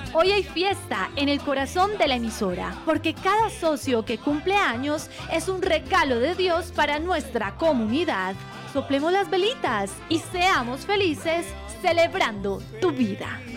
Hoy hay fiesta en el corazón de la emisora, porque cada socio que cumple años es un regalo de Dios para nuestra comunidad. Soplemos las velitas y seamos felices celebrando tu vida.